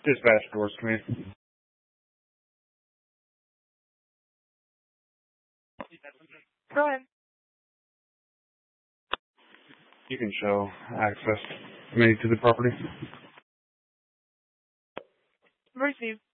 Dispatch doors to me. Go ahead. You can show access to the property. Receive.